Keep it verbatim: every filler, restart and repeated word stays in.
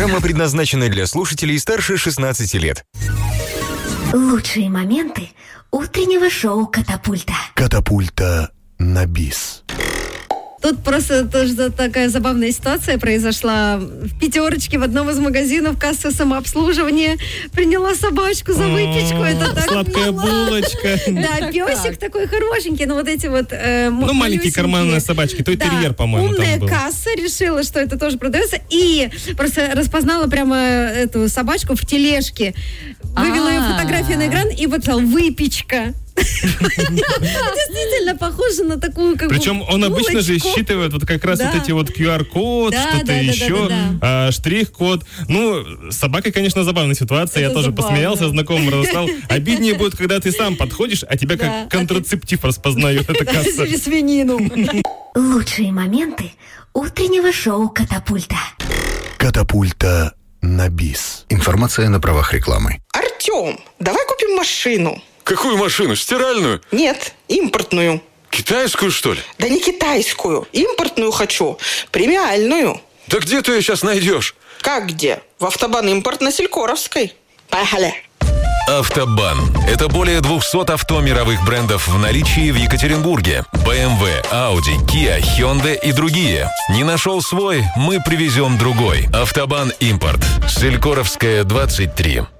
Программа предназначена для слушателей старше шестнадцати лет. Лучшие моменты утреннего шоу «Катапульта». «Катапульта» на бис. Тут просто тоже такая забавная ситуация произошла. В пятерочке в одном из магазинов касса самообслуживания приняла собачку за выпечку. Это так сладкая мило. булочка. Да, песик такой хорошенький, но вот эти вот... э, м- Ну, маленькие карманные собачки. Той Да, терьер, по-моему, умная там был. касса решила, что это тоже продается, и просто распознала прямо эту собачку в тележке. Вывела ее фотографию на экран и вот там выпечка. Действительно похоже на такую как бы Причем он обычно же булочку. считывает вот как раз Да. вот эти вот ку ар код, Да, что-то да, да, еще, да, да, а, штрих-код. Ну, с собакой, конечно, забавная ситуация. Это Я тоже забавно. посмеялся, знакомым рассказал. Обиднее будет, когда ты сам подходишь, а тебя Да, как контрацептив распознает эта касса. Свинину. Лучшие моменты утреннего шоу «Катапульта». «Катапульта» на бис. Информация на правах рекламы. Артем, давай купим машину. Какую машину? Стиральную? Нет, импортную. Китайскую, что ли? Да не китайскую. Импортную хочу. Премиальную. Да где ты ее сейчас найдешь? Как где? В Автобан Импорт на Селькоровской. Поехали. Автобан – это более двухсот авто мировых брендов в наличии в Екатеринбурге. бэ эм вэ, Audi, Kia, Hyundai и другие. Не нашел свой? Мы привезем другой. Автобан Импорт. Селькоровская, двадцать три.